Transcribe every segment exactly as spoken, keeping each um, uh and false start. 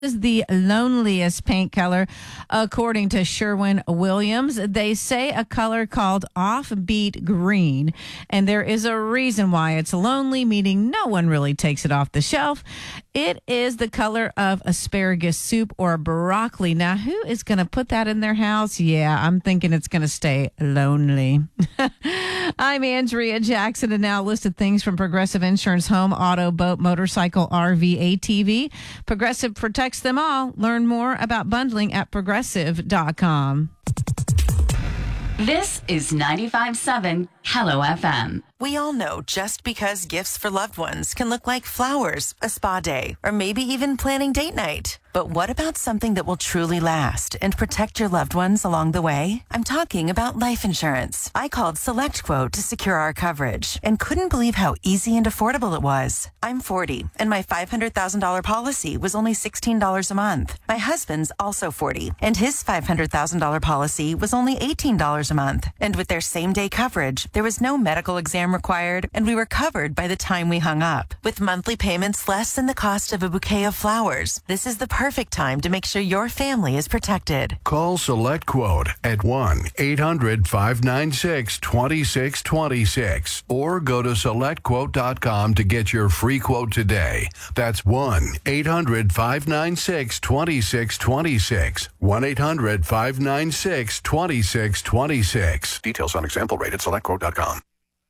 Is the loneliest paint color, according to Sherwin-Williams. They say a color called offbeat green, and there is a reason why it's lonely, meaning no one really takes it off the shelf. It is the color of asparagus soup or broccoli. Now, who is going to put that in their house? Yeah, I'm thinking it's going to stay lonely. I'm Andrea Jackson, and now a list of things from Progressive Insurance: home, auto, boat, motorcycle, R V, A T V. Progressive protects them all. Learn more about bundling at progressive dot com. This is ninety-five point seven Hello F M. We all know just because gifts for loved ones can look like flowers, a spa day, or maybe even planning date night. But what about something that will truly last and protect your loved ones along the way? I'm talking about life insurance. I called SelectQuote to secure our coverage and couldn't believe how easy and affordable it was. I'm forty, and my five hundred thousand dollars policy was only sixteen dollars a month. My husband's also forty, and his five hundred thousand dollars policy was only eighteen dollars a month. And with their same-day coverage, there was no medical exam required, and we were covered by the time we hung up. With monthly payments less than the cost of a bouquet of flowers, this is the perfect time to make sure your family is protected. Call SelectQuote at one eight hundred five nine six two six two six or go to select quote dot com to get your free quote today. That's one eight hundred five nine six two six two six. one eight hundred five nine six two six two six. Details on example rate at select quote dot com.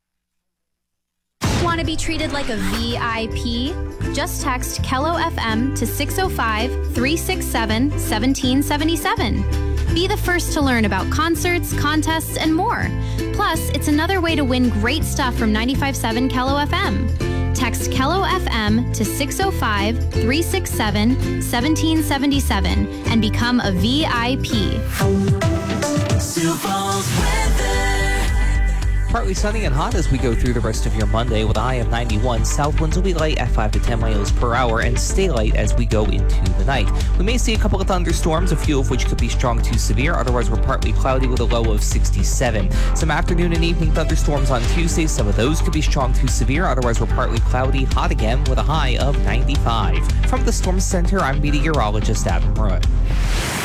Want to be treated like a V I P? Just text Kello F M to six oh five, three six seven, one seven seven seven. Be the first to learn about concerts, contests, and more. Plus, it's another way to win great stuff from ninety-five point seven Kello F M. Text Kello F M to six oh five, three six seven, one seven seven seven and become a V I P. Sioux Falls weather. Partly sunny and hot as we go through the rest of your Monday with a high of ninety-one. South winds will be light at five to ten miles per hour and stay light as we go into the night. We may see a couple of thunderstorms, a few of which could be strong to severe. Otherwise, we're partly cloudy with a low of sixty-seven. Some afternoon and evening thunderstorms on Tuesday. Some of those could be strong to severe. Otherwise, we're partly cloudy, hot again with a high of ninety-five. From the Storm Center, I'm meteorologist Adam Roy.